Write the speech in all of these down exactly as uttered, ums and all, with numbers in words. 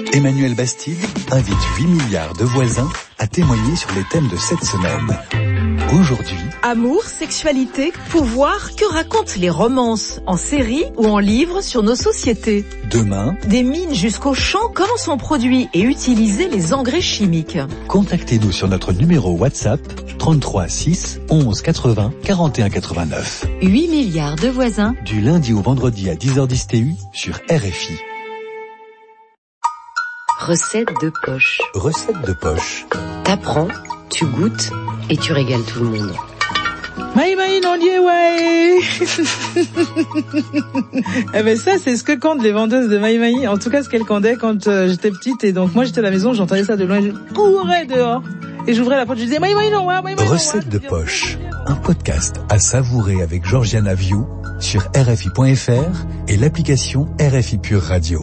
Emmanuel Bastide invite huit milliards de voisins à témoigner sur les thèmes de cette semaine. Aujourd'hui, amour, sexualité, pouvoir, que racontent les romances, en série ou en livre sur nos sociétés? Demain, des mines jusqu'aux champs, comment sont produits et utilisés les engrais chimiques? Contactez-nous sur notre numéro WhatsApp trente-trois six onze quatre-vingts quarante et un quatre-vingt-neuf. huit milliards de voisins. Du lundi au vendredi à dix heures dix T U sur R F I. Recette de poche. Recette de poche. T'apprends, tu goûtes et tu régales tout le monde. Maï maï non lié ouais. Eh ben ça c'est ce que comptent les vendeuses de maï maï. En tout cas ce qu'elles candaient quand euh, j'étais petite et donc moi j'étais à la maison, j'entendais ça de loin, je courais dehors et j'ouvrais la porte, je disais maï maï non ouais, maï maï. Recette de poche. Un podcast à savourer avec Georgiana Viau sur R F I point F R et l'application R F I Pure Radio.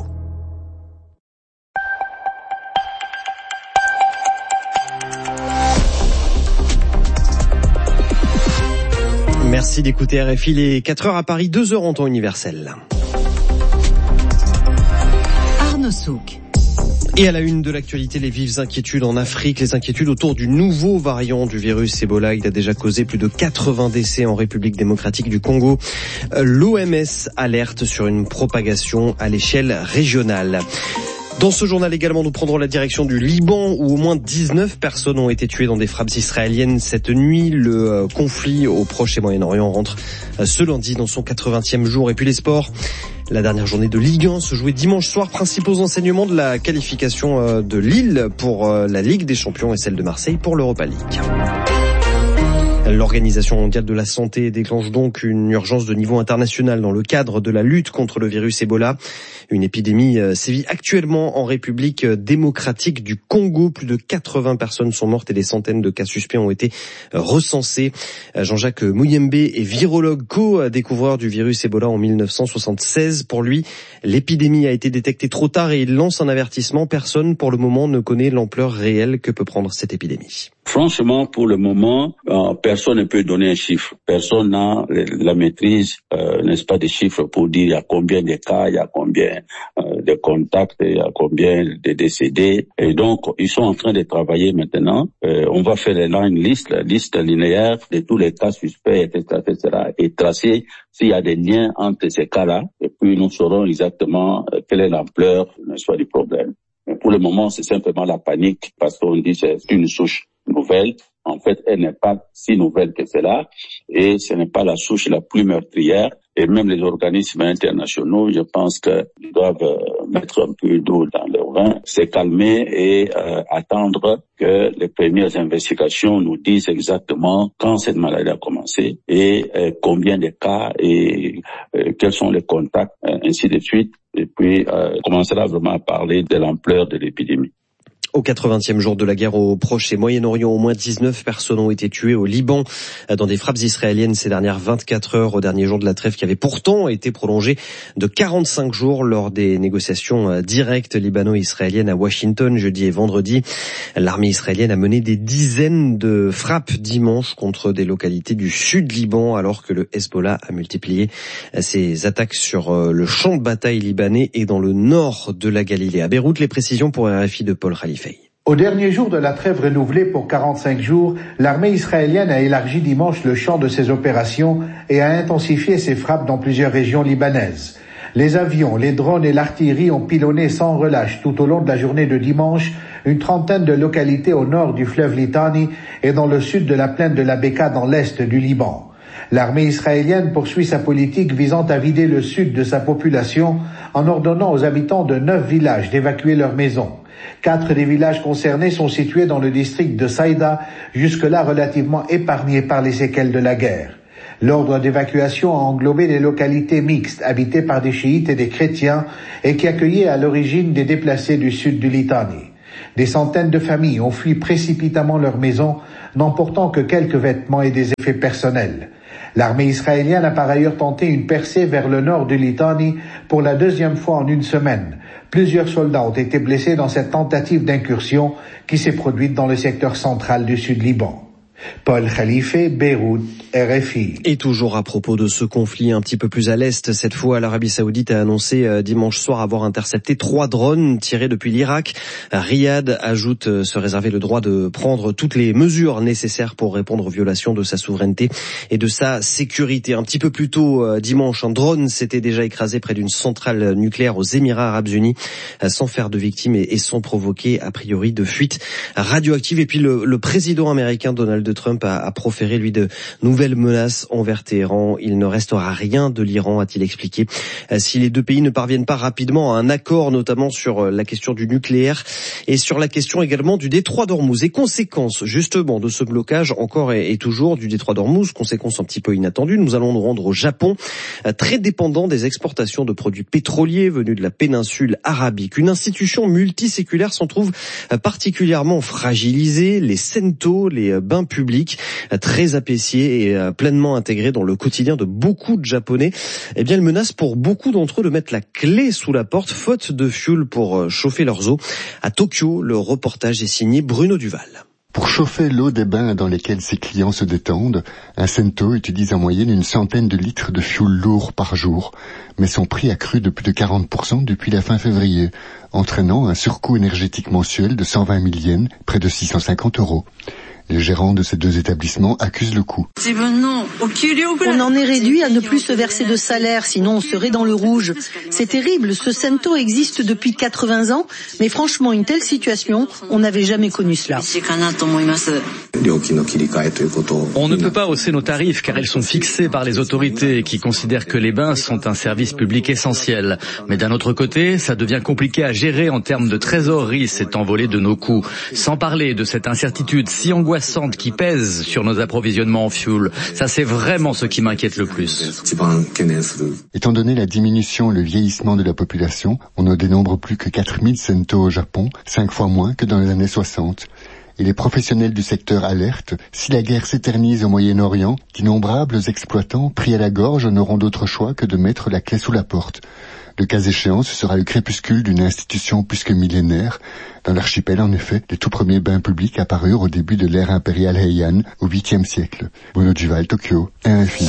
Merci d'écouter R F I, les quatre heures à Paris, deux heures en temps universel. Arnaud Souk. Et à la une de l'actualité, les vives inquiétudes en Afrique, les inquiétudes autour du nouveau variant du virus Ebola. Il a déjà causé plus de quatre-vingts décès en République démocratique du Congo. L'O M S alerte sur une propagation à l'échelle régionale. Dans ce journal également, nous prendrons la direction du Liban où au moins dix-neuf personnes ont été tuées dans des frappes israéliennes cette nuit. Le conflit au Proche et Moyen-Orient rentre ce lundi dans son quatre-vingtième jour. Et puis les sports, la dernière journée de Ligue un se jouait dimanche soir. Principaux enseignements de la qualification de Lille pour la Ligue des Champions et celle de Marseille pour l'Europa League. L'Organisation mondiale de la santé déclenche donc une urgence de niveau international dans le cadre de la lutte contre le virus Ebola. Une épidémie sévit actuellement en République démocratique du Congo. Plus de quatre-vingts personnes sont mortes et des centaines de cas suspects ont été recensés. Jean-Jacques Mouyembe est virologue, co-découvreur du virus Ebola en mille neuf cent soixante-seize. Pour lui, l'épidémie a été détectée trop tard et il lance un avertissement. Personne pour le moment ne connaît l'ampleur réelle que peut prendre cette épidémie. Franchement, pour le moment, euh, personne ne peut donner un chiffre. Personne n'a la maîtrise, euh, n'est-ce pas, des chiffres pour dire il y a combien de cas, il y a combien euh, de contacts, il y a combien de décédés. Et donc, ils sont en train de travailler maintenant. Euh, on va faire là une liste, la liste linéaire de tous les cas suspects, et cetera, et cetera, et tracer s'il y a des liens entre ces cas-là. Et puis, nous saurons exactement euh, quelle est l'ampleur, n'est-ce pas, du problème. Mais pour le moment, c'est simplement la panique parce qu'on dit que c'est une souche nouvelle. En fait, elle n'est pas si nouvelle que cela et ce n'est pas la souche la plus meurtrière. Et même les organismes internationaux, je pense qu'ils doivent euh, mettre un peu d'eau dans leur vin, se calmer et euh, attendre que les premières investigations nous disent exactement quand cette maladie a commencé et euh, combien de cas et euh, quels sont les contacts, euh, ainsi de suite. Et puis, euh, on commencera vraiment à parler de l'ampleur de l'épidémie. Au quatre-vingtième jour de la guerre au Proche et Moyen-Orient, au moins dix-neuf personnes ont été tuées au Liban dans des frappes israéliennes ces dernières vingt-quatre heures, au dernier jour de la trêve qui avait pourtant été prolongée de quarante-cinq jours lors des négociations directes libano-israéliennes à Washington jeudi et vendredi. L'armée israélienne a mené des dizaines de frappes dimanche contre des localités du sud Liban alors que le Hezbollah a multiplié ses attaques sur le champ de bataille libanais et dans le nord de la Galilée. À Beyrouth, les précisions pour R F I de Paul Khalifa. Au dernier jour de la trêve renouvelée pour quarante-cinq jours, l'armée israélienne a élargi dimanche le champ de ses opérations et a intensifié ses frappes dans plusieurs régions libanaises. Les avions, les drones et l'artillerie ont pilonné sans relâche tout au long de la journée de dimanche une trentaine de localités au nord du fleuve Litani et dans le sud de la plaine de la Beka dans l'est du Liban. L'armée israélienne poursuit sa politique visant à vider le sud de sa population en ordonnant aux habitants de neuf villages d'évacuer leurs maisons. Quatre des villages concernés sont situés dans le district de Saïda, jusque-là relativement épargnés par les séquelles de la guerre. L'ordre d'évacuation a englobé des localités mixtes, habitées par des chiites et des chrétiens, et qui accueillaient à l'origine des déplacés du sud du Litani. Des centaines de familles ont fui précipitamment leurs maisons, n'emportant que quelques vêtements et des effets personnels. L'armée israélienne a par ailleurs tenté une percée vers le nord du Litani pour la deuxième fois en une semaine. Plusieurs soldats ont été blessés dans cette tentative d'incursion qui s'est produite dans le secteur central du sud Liban. Paul Khalife, Beyrouth, R F I. Et toujours à propos de ce conflit un petit peu plus à l'est, cette fois l'Arabie Saoudite a annoncé euh, dimanche soir avoir intercepté trois drones tirés depuis l'Irak. Riyad ajoute euh, se réserver le droit de prendre toutes les mesures nécessaires pour répondre aux violations de sa souveraineté et de sa sécurité. Un petit peu plus tôt euh, dimanche, un drone s'était déjà écrasé près d'une centrale nucléaire aux Émirats Arabes Unis euh, sans faire de victimes et, et sans provoquer a priori de fuite radioactive. Et puis le, le président américain Donald Trump a, a proféré lui de nouvelles menaces envers Téhéran. Il ne restera rien de l'Iran, a-t-il expliqué, si les deux pays ne parviennent pas rapidement à un accord, notamment sur la question du nucléaire et sur la question également du détroit d'Ormuz. Et conséquence justement de ce blocage encore et, et toujours du détroit d'Ormuz, conséquence un petit peu inattendue, nous allons nous rendre au Japon, très dépendant des exportations de produits pétroliers venus de la péninsule arabique. Une institution multiséculaire s'en trouve particulièrement fragilisée, les sento, les bains publics, très appréciés et pleinement intégrés dans le quotidien de beaucoup de Japonais. Eh bien, elle menace pour beaucoup d'entre eux de mettre la clé sous la porte, faute de fuel pour chauffer leurs eaux. À Tokyo, le reportage est signé Bruno Duval. Pour chauffer l'eau des bains dans lesquels ses clients se détendent, un sento utilise en moyenne une centaine de litres de fioul lourd par jour, mais son prix a cru de plus de quarante pour cent depuis la fin février, entraînant un surcoût énergétique mensuel de cent vingt mille yens, près de six cent cinquante euros. Les gérants de ces deux établissements accusent le coût. On en est réduit à ne plus se verser de salaire, sinon on serait dans le rouge. C'est terrible, ce sento existe depuis quatre-vingts ans, mais franchement, une telle situation, on n'avait jamais connu cela. On ne peut pas hausser nos tarifs car ils sont fixés par les autorités qui considèrent que les bains sont un service public essentiel. Mais d'un autre côté, ça devient compliqué à gérer en termes de trésorerie cet envolé de nos coûts. Sans parler de cette incertitude si angoissante qui pèse sur nos approvisionnements en fuel. Ça, c'est vraiment ce qui m'inquiète le plus. Étant donné la diminution et le vieillissement de la population, on ne dénombre plus que quatre mille sento au Japon, cinq fois moins que dans les années soixante. Et les professionnels du secteur alertent, si la guerre s'éternise au Moyen-Orient, d'innombrables exploitants pris à la gorge n'auront d'autre choix que de mettre la clé sous la porte. Le cas échéant, ce sera le crépuscule d'une institution plus que millénaire. Dans l'archipel, en effet, les tout premiers bains publics apparurent au début de l'ère impériale Heian, au huitième siècle. Bruno Duval, Tokyo, R F I.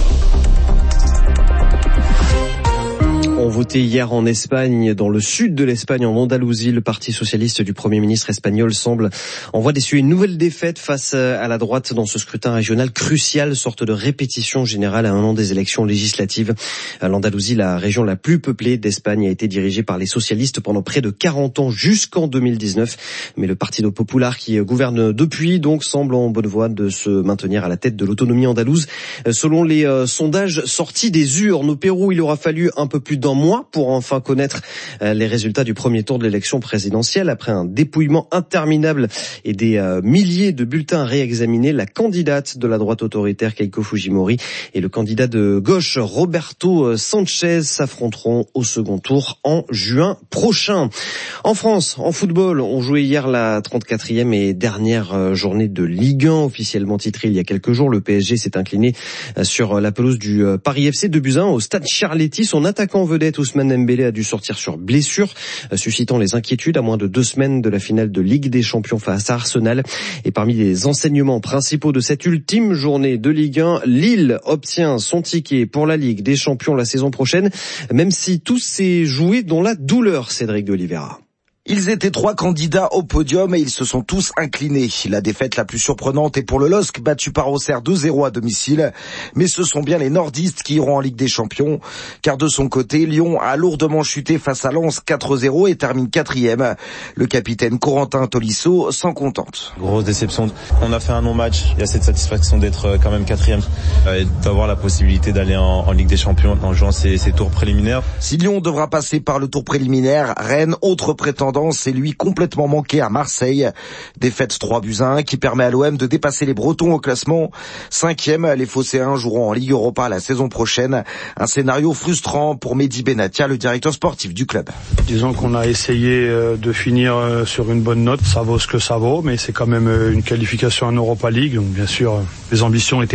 On votait hier en Espagne, dans le sud de l'Espagne, en Andalousie. Le parti socialiste du Premier ministre espagnol semble en voie d'essuyer une nouvelle défaite face à la droite dans ce scrutin régional crucial, sorte de répétition générale à un an des élections législatives. L'Andalousie, la région la plus peuplée d'Espagne, a été dirigée par les socialistes pendant près de quarante ans jusqu'en deux mille dix-neuf. Mais le Partido Popular, qui gouverne depuis, donc, semble en bonne voie de se maintenir à la tête de l'autonomie andalouse. Selon les euh, sondages sortis des urnes au Pérou, il aura fallu un peu plus d'un mois pour enfin connaître les résultats du premier tour de l'élection présidentielle. Après un dépouillement interminable et des euh, milliers de bulletins réexaminés, la candidate de la droite autoritaire Keiko Fujimori et le candidat de gauche Roberto Sanchez s'affronteront au second tour en juin prochain. En France, en football, on jouait hier la trente-quatrième et dernière journée de Ligue un, officiellement titrée il y a quelques jours. Le P S G s'est incliné sur la pelouse du Paris F C deux buts à un au stade Charletti. Son attaquant vedette Ousmane Dembélé a dû sortir sur blessure, suscitant les inquiétudes à moins de deux semaines de la finale de Ligue des Champions face à Arsenal. Et parmi les enseignements principaux de cette ultime journée de Ligue un, Lille obtient son ticket pour la Ligue des Champions la saison prochaine, même si tout s'est joué dans la douleur, Cédric de Oliveira. Ils étaient trois candidats au podium et ils se sont tous inclinés. La défaite la plus surprenante est pour le L O S C, battu par Auxerre deux zéro à domicile. Mais ce sont bien les nordistes qui iront en Ligue des Champions. Car de son côté, Lyon a lourdement chuté face à Lens quatre zéro et termine quatrième. Le capitaine Corentin Tolisso s'en contente. Grosse déception. On a fait un non-match. Il y a cette satisfaction d'être quand même quatrième et d'avoir la possibilité d'aller en, en Ligue des Champions en jouant ces, ces tours préliminaires. Si Lyon devra passer par le tour préliminaire, Rennes, autre prétendant, c'est lui complètement manqué à Marseille. Défaite trois buts à un qui permet à l'O M de dépasser les Bretons au classement. Cinquième, les Phocéens joueront en Ligue Europa la saison prochaine. Un scénario frustrant pour Mehdi Benatia, le directeur sportif du club. Disons qu'on a essayé de finir sur une bonne note, ça vaut ce que ça vaut, mais c'est quand même une qualification en Europa League. Donc bien sûr, les ambitions étaient